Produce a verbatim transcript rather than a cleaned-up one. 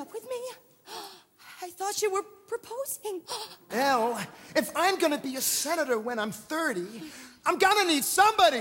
up with me? I thought you were proposing. Well, if I'm gonna be a senator when I'm thirty, I'm gonna need somebody